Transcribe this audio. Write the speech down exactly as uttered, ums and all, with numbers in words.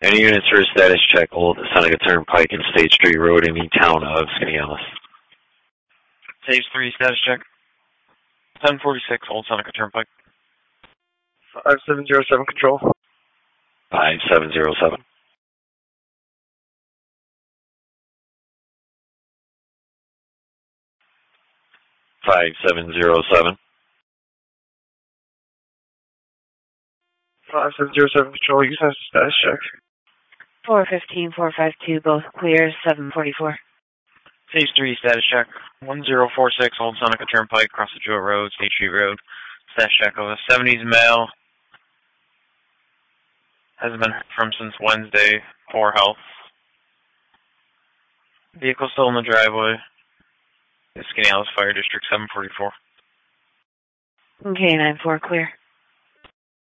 Any units for a status check, Old Seneca Turnpike and State Street Road in the town of Skaneateles. Stage three, status check. ten forty-six, Old Seneca Turnpike. five seven zero seven, control. five seven zero seven. five seven zero seven. five seven zero seven, control. You sent status check. four fifteen, four five two, both clear, seven forty-four. Stage three, status check. one zero four six, Old Seneca Turnpike, across the Jewett Road, State Street Road. Status check of a seventies male. Has been from since Wednesday. Poor health. Vehicle still in the driveway. Skaneateles Fire District, seven forty-four. Okay, nine four, clear.